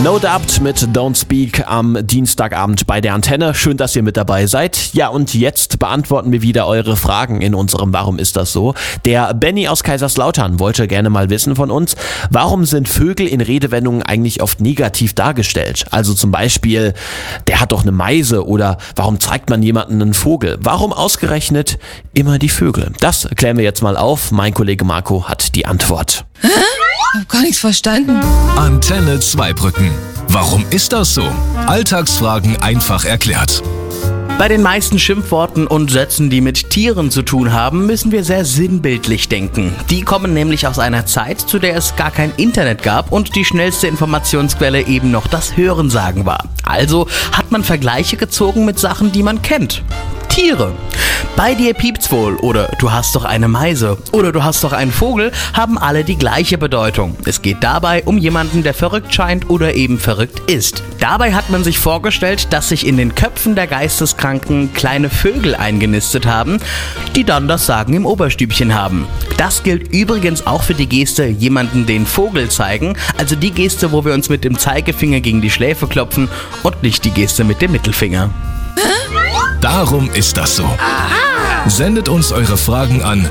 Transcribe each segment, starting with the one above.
No Doubt mit Don't Speak am Dienstagabend bei der Antenne. Schön, dass ihr mit dabei seid. Ja, und jetzt beantworten wir wieder eure Fragen in unserem Warum ist das so? Der Benny aus Kaiserslautern wollte gerne mal wissen von uns, warum sind Vögel in Redewendungen eigentlich oft negativ dargestellt? Also zum Beispiel, der hat doch eine Meise, oder warum zeigt man jemanden einen Vogel? Warum ausgerechnet immer die Vögel? Das klären wir jetzt mal auf. Mein Kollege Marco hat die Antwort. Ich hab gar nichts verstanden. Antenne Zweibrücken. Warum ist das so? Alltagsfragen einfach erklärt. Bei den meisten Schimpfworten und Sätzen, die mit Tieren zu tun haben, müssen wir sehr sinnbildlich denken. Die kommen nämlich aus einer Zeit, zu der es gar kein Internet gab und die schnellste Informationsquelle eben noch das Hörensagen war. Also hat man Vergleiche gezogen mit Sachen, die man kennt. Tiere. Bei dir piept's wohl oder du hast doch eine Meise oder du hast doch einen Vogel, haben alle die gleiche Bedeutung. Es geht dabei um jemanden, der verrückt scheint oder eben verrückt ist. Dabei hat man sich vorgestellt, dass sich in den Köpfen der Geisteskranken kleine Vögel eingenistet haben, die dann das Sagen im Oberstübchen haben. Das gilt übrigens auch für die Geste jemanden den Vogel zeigen, also die Geste, wo wir uns mit dem Zeigefinger gegen die Schläfe klopfen und nicht die Geste mit dem Mittelfinger. Darum ist das so. Sendet uns eure Fragen an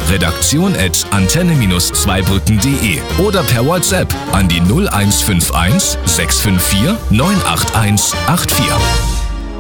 redaktion@antenne-zweibrücken.de oder per WhatsApp an die 0151 654 98184.